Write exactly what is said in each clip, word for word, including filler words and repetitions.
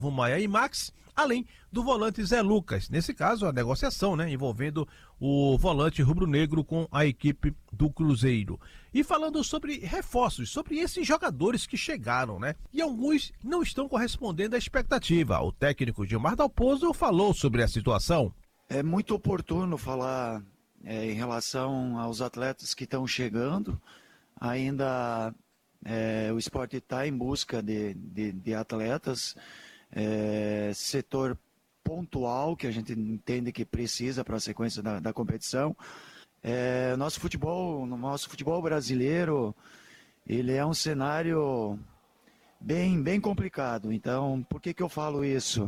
Maia e Max, além do volante Zé Lucas. Nesse caso, a negociação, né, envolvendo o volante rubro-negro com a equipe do Cruzeiro. E falando sobre reforços, sobre esses jogadores que chegaram, né, e alguns não estão correspondendo à expectativa. O técnico Gilmar Dalpozo falou sobre a situação. É muito oportuno falar é, em relação aos atletas que estão chegando. Ainda é, o Sport está em busca de, de, de atletas. É, setor pontual que a gente entende que precisa para a sequência da, da competição. É, nosso futebol, nosso futebol brasileiro, ele é um cenário bem, bem complicado. Então, por que que eu falo isso?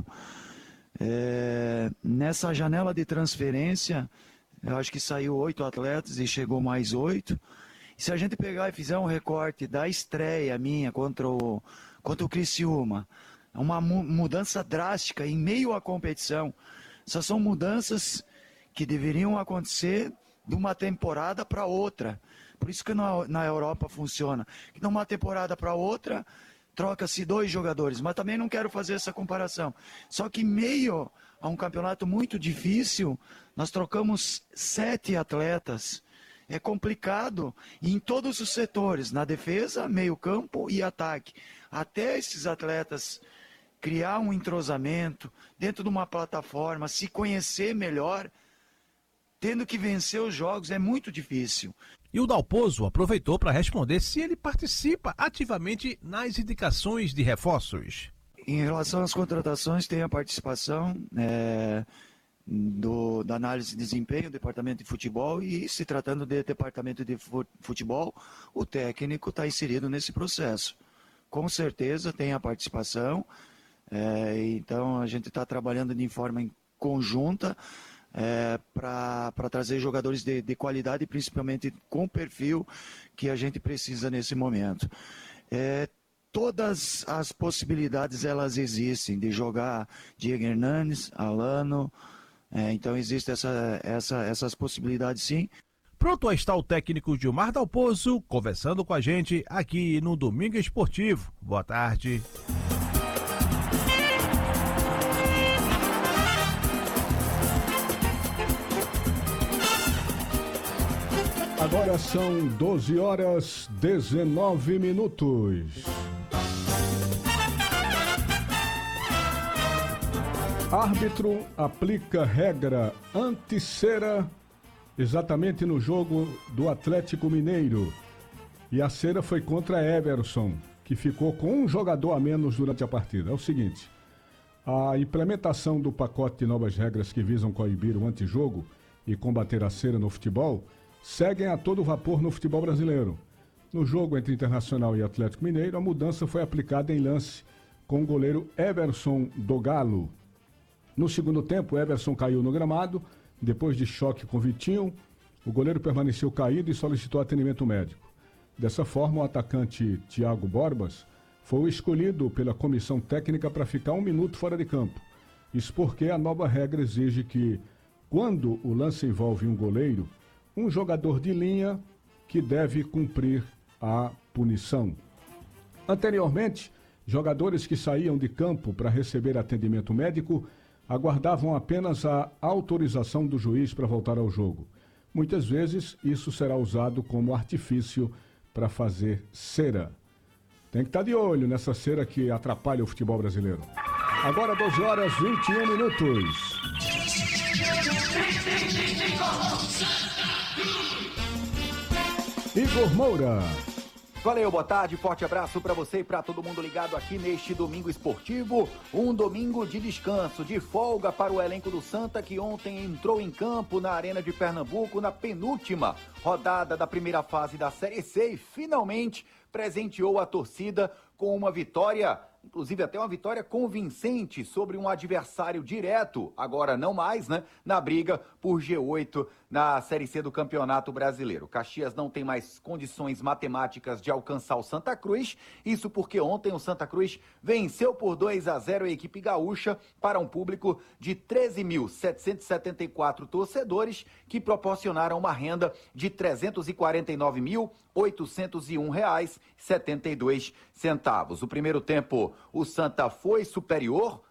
É, nessa janela de transferência, eu acho que saiu oito atletas e chegou mais oito. Se a gente pegar e fizer um recorte da estreia minha contra o, contra o Criciúma, uma mudança drástica em meio à competição. Essas são mudanças que deveriam acontecer de uma temporada para outra. Por isso que na, na Europa funciona. Que de uma temporada para outra, troca-se dois jogadores. Mas também não quero fazer essa comparação. Só que em meio a um campeonato muito difícil, nós trocamos sete atletas. É complicado em todos os setores, na defesa, meio campo e ataque. Até esses atletas criar um entrosamento dentro de uma plataforma, se conhecer melhor, tendo que vencer os jogos, é muito difícil. E o Dalpozo aproveitou para responder se ele participa ativamente nas indicações de reforços. Em relação às contratações, tem a participação é, do, da análise de desempenho, do departamento de futebol, e se tratando de departamento de futebol, o técnico está inserido nesse processo. Com certeza tem a participação. É, então a gente está trabalhando de forma conjunta é, para trazer jogadores de, de qualidade, principalmente com o perfil que a gente precisa nesse momento. É, todas as possibilidades elas existem, de jogar Diego Hernanes, Alano, é, então existem essa, essa, essas possibilidades sim. Pronto está o técnico Gilmar Dalpozo conversando com a gente aqui no Domingo Esportivo. Boa tarde. Agora são doze horas e dezenove minutos. Árbitro aplica regra anti-cera exatamente no jogo do Atlético Mineiro. E a cera foi contra Everson, que ficou com um jogador a menos durante a partida. É o seguinte, a implementação do pacote de novas regras que visam coibir o antijogo e combater a cera no futebol seguem a todo vapor no futebol brasileiro. No jogo entre Internacional e Atlético Mineiro, a mudança foi aplicada em lance com o goleiro Everson do Galo. No segundo tempo, Everson caiu no gramado, depois de choque com Vitinho, o goleiro permaneceu caído e solicitou atendimento médico. Dessa forma, o atacante Thiago Borbas foi o escolhido pela comissão técnica para ficar um minuto fora de campo. Isso porque a nova regra exige que, quando o lance envolve um goleiro, um jogador de linha que deve cumprir a punição. Anteriormente, jogadores que saíam de campo para receber atendimento médico aguardavam apenas a autorização do juiz para voltar ao jogo. Muitas vezes, isso será usado como artifício para fazer cera. Tem que estar de olho nessa cera que atrapalha o futebol brasileiro. Agora, doze horas e vinte e um minutos. Igor Moura. Valeu, boa tarde, forte abraço para você e para todo mundo ligado aqui neste Domingo Esportivo. Um domingo de descanso, de folga para o elenco do Santa, que ontem entrou em campo na Arena de Pernambuco na penúltima rodada da primeira fase da Série C e finalmente presenteou a torcida com uma vitória, inclusive até uma vitória convincente sobre um adversário direto, agora não mais, né, na briga por G oito na Série C do Campeonato Brasileiro. Caxias não tem mais condições matemáticas de alcançar o Santa Cruz, isso porque ontem o Santa Cruz venceu por dois a zero a equipe gaúcha para um público de treze mil setecentos e setenta e quatro torcedores que proporcionaram uma renda de trezentos e quarenta e nove mil oitocentos e um reais e setenta e dois centavos. O primeiro tempo, o Santa foi superior,